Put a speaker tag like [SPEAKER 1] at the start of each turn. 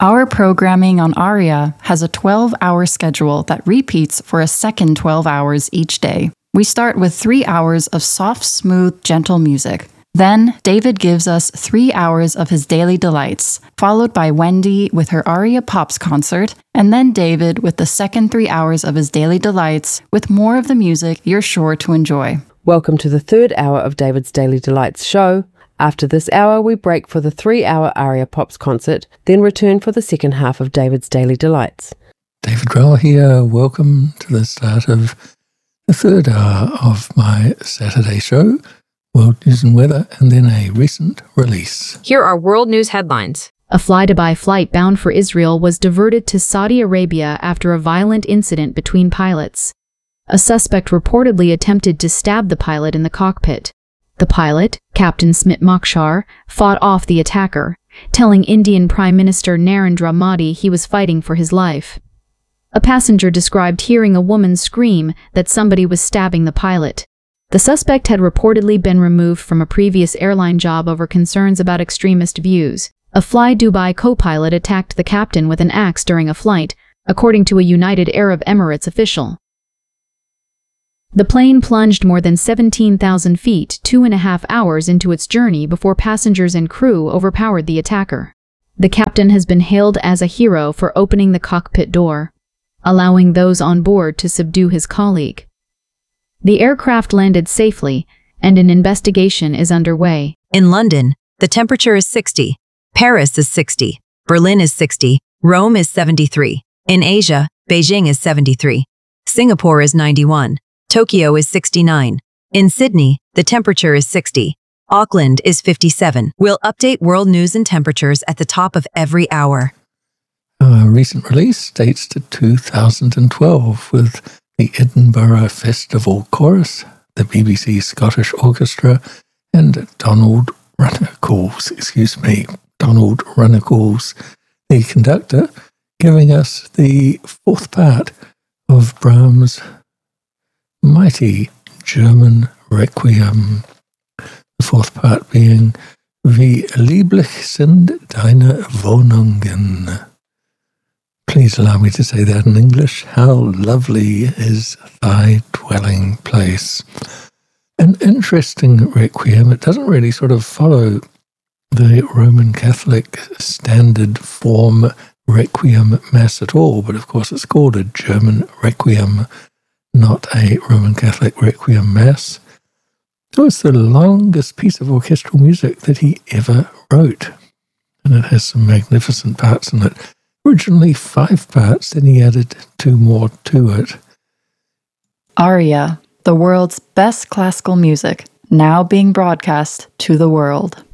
[SPEAKER 1] Our programming on ARIA has a 12-hour schedule that repeats for a second 12 hours each day. We start with 3 hours of soft, smooth, gentle music. Then, David gives us 3 hours of his daily delights, followed by Wendy with her ARIA Pops concert, and then David with the second 3 hours of his daily delights, with more of the music you're sure to enjoy.
[SPEAKER 2] Welcome to the third hour of David's Daily Delights show. After this hour, we break for the 3-hour ARIA Pops concert, then return for the second half of David's Daily Delights.
[SPEAKER 3] David Grohl here. Welcome to the start of the third hour of my Saturday show, World News and Weather, and then a recent release.
[SPEAKER 4] Here are world news headlines.
[SPEAKER 5] A fly-to-buy flight bound for Israel was diverted to Saudi Arabia after a violent incident between pilots. A suspect reportedly attempted to stab the pilot in the cockpit. The pilot, Captain Smit Mokhtar, fought off the attacker, telling Indian Prime Minister Narendra Modi he was fighting for his life. A passenger described hearing a woman scream that somebody was stabbing the pilot. The suspect had reportedly been removed from a previous airline job over concerns about extremist views. A Fly Dubai co-pilot attacked the captain with an axe during a flight, according to a United Arab Emirates official. The plane plunged more than 17,000 feet, 2.5 hours into its journey before passengers and crew overpowered the attacker. The captain has been hailed as a hero for opening the cockpit door, allowing those on board to subdue his colleague. The aircraft landed safely, and an investigation is underway.
[SPEAKER 6] In London, the temperature is 60. Paris is 60. Berlin is 60. Rome is 73. In Asia, Beijing is 73. Singapore is 91. Tokyo is 69. In Sydney, the temperature is 60. Auckland is 57. We'll update world news and temperatures at the top of every hour.
[SPEAKER 3] Our recent release dates to 2012 with the Edinburgh Festival Chorus, the BBC Scottish Orchestra, and Donald Runnicles, the conductor, giving us the fourth part of Brahms' mighty German Requiem. The fourth part being Wie lieblich sind deine Wohnungen. Please allow me to say that in English. How lovely is thy dwelling place. An interesting requiem. It doesn't really sort of follow the Roman Catholic standard form requiem mass at all, but of course it's called a German requiem, not a Roman Catholic requiem mass. It was the longest piece of orchestral music that he ever wrote, and it has some magnificent parts in it. Originally 5 parts, then he added 2 more to it.
[SPEAKER 1] ARIA, the world's best classical music, now being broadcast to the world.